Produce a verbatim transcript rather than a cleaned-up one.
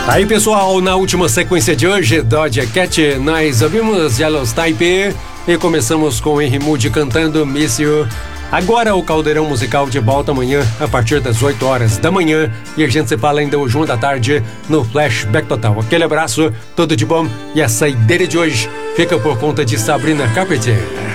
Aí pessoal, na última sequência de hoje, Doja Cat, nós ouvimos Yellow Type e começamos com Henry Moody cantando Miss You. Agora o Caldeirão Musical de volta amanhã a partir das oito horas da manhã e a gente se fala ainda hoje uma da tarde no Flashback Total. Aquele abraço, tudo de bom e a saideira de hoje fica por conta de Sabrina Carpenter.